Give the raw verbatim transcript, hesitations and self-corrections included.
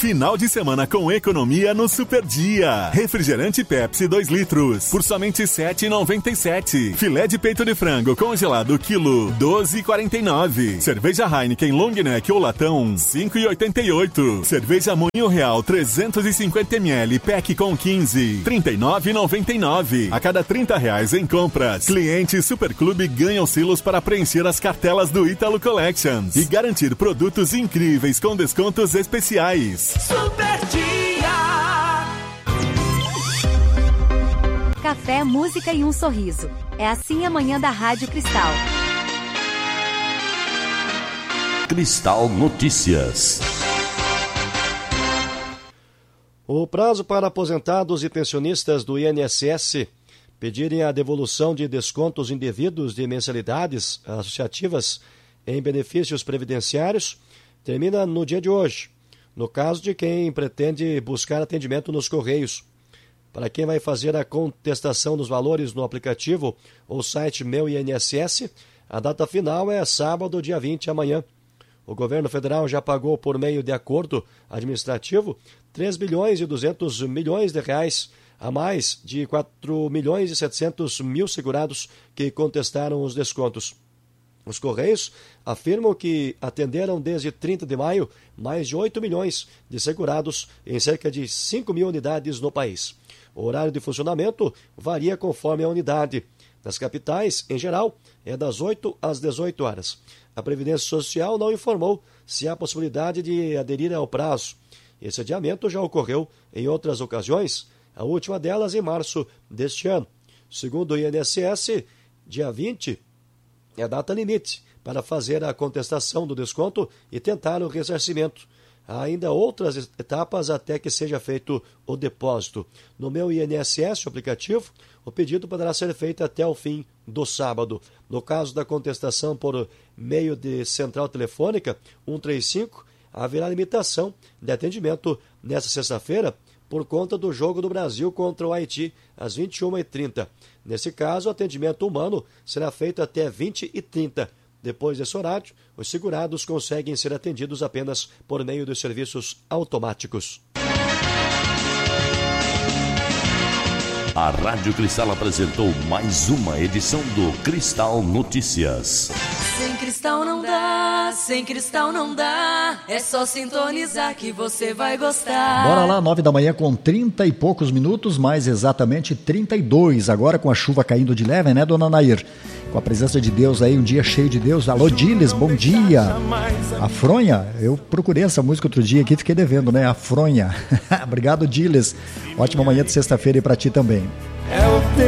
Final de semana com economia no Super Dia. Refrigerante Pepsi dois litros por somente sete reais e noventa e sete centavos. Filé de peito de frango congelado quilo doze reais e quarenta e nove centavos. Cerveja Heineken Long Neck ou latão cinco reais e oitenta e oito centavos. Cerveja Moinho Real trezentos e cinquenta mililitros pack com quinze, trinta e nove reais e noventa e nove centavos. A cada trinta reais em compras, clientes Superclube ganham silos para preencher as cartelas do Ítalo Collections e garantir produtos incríveis com descontos especiais. Super Dia. Café, música e um sorriso. É assim a manhã da Rádio Cristal. Cristal Notícias. O prazo para aposentados e pensionistas do I N S S pedirem a devolução de descontos indevidos de mensalidades associativas em benefícios previdenciários termina no dia de hoje, no caso de quem pretende buscar atendimento nos Correios. Para quem vai fazer a contestação dos valores no aplicativo ou site Meu I N S S, a data final é sábado, dia vinte, amanhã. O governo federal já pagou, por meio de acordo administrativo, três bilhões e duzentos milhões de reais, a mais de quatro milhões e setecentos mil segurados que contestaram os descontos. Os Correios afirmam que atenderam desde trinta de maio mais de oito milhões de segurados em cerca de cinco mil unidades no país. O horário de funcionamento varia conforme a unidade. Nas capitais, em geral, é das oito às dezoito horas. A Previdência Social não informou se há possibilidade de aderir ao prazo. Esse adiamento já ocorreu em outras ocasiões, a última delas em março deste ano. Segundo o I N S S, dia vinte é a data limite para fazer a contestação do desconto e tentar o ressarcimento. Há ainda outras etapas até que seja feito o depósito. No Meu I N S S, o aplicativo, o pedido poderá ser feito até o fim do sábado. No caso da contestação por meio de central telefônica cento e trinta e cinco, haverá limitação de atendimento nesta sexta-feira por conta do jogo do Brasil contra o Haiti, às vinte e uma e trinta. Nesse caso, o atendimento humano será feito até vinte e trinta. Depois desse horário, os segurados conseguem ser atendidos apenas por meio dos serviços automáticos. A Rádio Cristal apresentou mais uma edição do Cristal Notícias. Sem Cristal não dá, sem Cristal não dá, é só sintonizar que você vai gostar. Bora lá, nove da manhã com trinta e poucos minutos, mais exatamente trinta e dois, agora com a chuva caindo de leve, né, dona Nair? Com a presença de Deus aí, um dia cheio de Deus. Alô, Diles, bom dia. A Fronha, eu procurei essa música outro dia aqui, fiquei devendo, né? A Fronha. Obrigado, Diles. Ótima manhã de sexta-feira e pra ti também.